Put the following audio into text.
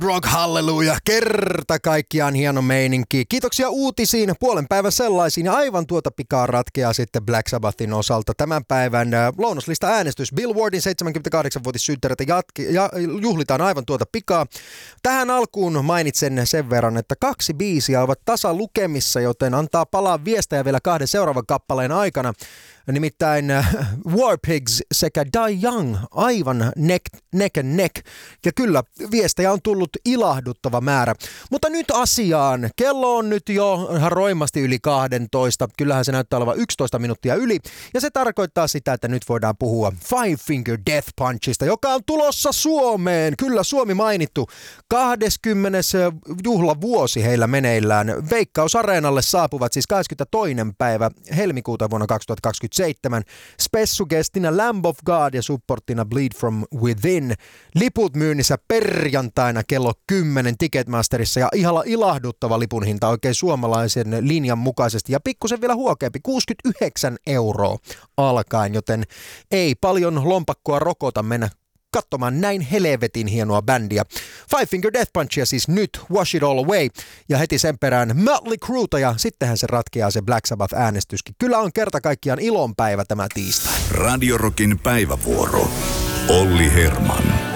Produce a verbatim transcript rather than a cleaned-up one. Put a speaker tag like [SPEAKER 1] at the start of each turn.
[SPEAKER 1] Rock Hallelujah, kerta kaikkiaan hieno meininki. Kiitoksia uutisiin, puolen päivän sellaisiin ja aivan tuota pikaa ratkeaa sitten Black Sabbathin osalta. Tämän päivän lounaslista äänestys Billboardin seitsemänkymmentäkahdeksan-vuotissynttäreitä jatki, ja, juhlitaan aivan tuota pikaa. Tähän alkuun mainitsen sen verran, että kaksi biisiä ovat tasalukemissa, joten antaa palaa viestejä vielä kahden seuraavan kappaleen aikana. Nimittäin War Pigs sekä Die Young aivan neck, neck and neck. Ja kyllä, viestejä on tullut ilahduttava määrä. Mutta nyt asiaan. Kello on nyt jo roimasti yli kaksitoista. Kyllähän se näyttää olevan yksitoista minuuttia yli. Ja se tarkoittaa sitä, että nyt voidaan puhua Five Finger Death Punchista, joka on tulossa Suomeen. Kyllä, Suomi mainittu. kaksikymmentä juhlavuosi heillä meneillään. Veikkaus-areenalle saapuvat siis kahdeskymmenestoinen päivä helmikuuta vuonna kaksituhattakaksikymmentäseitsemän. Spessugestina Lamb of God ja supporttina Bleed From Within. Liput myynnissä perjantaina kello kymmenen Ticketmasterissa ja ihalla ilahduttava lipun hinta oikein suomalaisen linjan mukaisesti ja pikkusen vielä huokeampi, kuusikymmentäyhdeksän euroa alkaen, joten ei paljon lompakkoa rokota mennä katsomaan näin helvetin hienoa bändiä. Five Finger Death Punchia siis nyt, Wash It All Away, ja heti sen perään Mötley Crueta, ja sittenhän se ratkeaa se Black Sabbath-äänestyskin. Kyllä on kerta kaikkiaan ilonpäivä tämä tiistai.
[SPEAKER 2] Radio Rockin päivävuoro. Olli Herman.